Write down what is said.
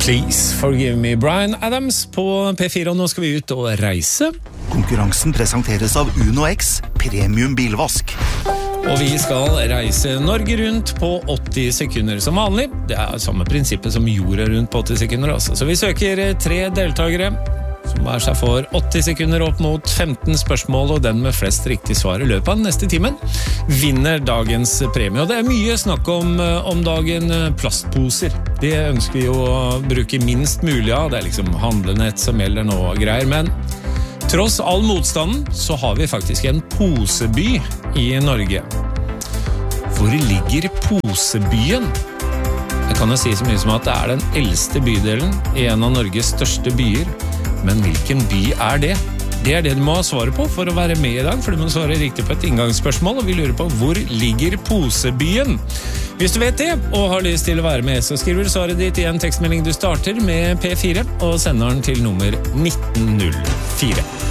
Please forgive me, Bryan Adams på P4, og nå skal vi ut og reise. Konkurransen presenteres av Uno X, premium bilvask. Og vi skal reise Norge rundt på 80 sekunder som vanlig. Det samme prinsippet som jorda rundt på 80 sekunder altså. Så vi søker 3 deltakere som er seg for 80 sekunder opp mot 15 spørsmål, og den med flest riktig svar i løpet av den neste timen vinner dagens premie. Og det mye snakk om dagen plastposer. Det ønsker vi å bruke minst mulig av. Det liksom handlenett som gjelder nå og greier, men tross all motstanden så har vi faktisk en poseby i Norge. Hvor ligger posebyen? Jeg kan jo si så mye som at det den eldste bydelen i en av Norges største byer. Men hvilken by det? Det det du må ha svaret på for å være med i dag, for du må svare riktig på et inngangsspørsmål, og vi lurer på hvor ligger posebyen? Hvis du vet det, og har lyst til å være med, så skriver du svaret ditt i en tekstmelding du starter med P4, og sender den til nummer 1904.